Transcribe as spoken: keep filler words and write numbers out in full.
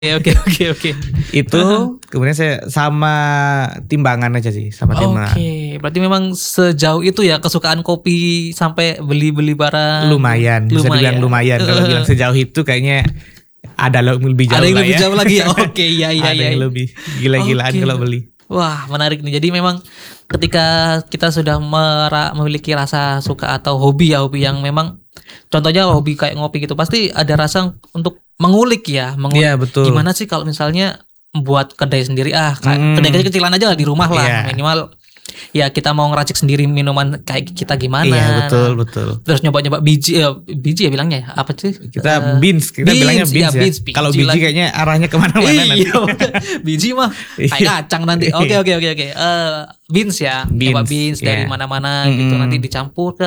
Oke oke oke. Itu kemudian saya sama timbangan aja sih, sama timbangan. Oke, berarti memang sejauh itu ya kesukaan kopi sampai beli-beli barang. Lumayan, bisa dibilang lumayan. Kalau bilang sejauh itu kayaknya ada lebih jauh Ada yang lah lebih ya. jauh lagi ya. Oke, iya iya Ada iya. yang lebih gila-gilaan Oke. kalau beli. Wah, menarik nih. Jadi memang ketika kita sudah mera- memiliki rasa suka atau hobi ya, hobi yang memang contohnya hobi kayak ngopi gitu, pasti ada rasa untuk mengulik ya, mengulik. Iya, betul. Gimana sih kalau misalnya buat kedai sendiri ah, kayak Hmm. kedai kecil-kecilan aja lah di rumah lah, Iya. minimal ya kita mau ngeracik sendiri minuman kayak kita gimana. Iya, betul, Nah, betul. terus nyoba-nyoba biji ya, biji ya bilangnya ya, apa sih? Kita Eh, beans, kita bilangnya beans iya, ya. beans, Kalau biji biji lagi. kayaknya arahnya kemana-mana nanti. Iya, biji mah kayak Iya. kacang nanti. Oke oke oke oke. Eh, beans ya, coba Beans, beans dari iya. mana-mana gitu Mm-mm. nanti dicampur ke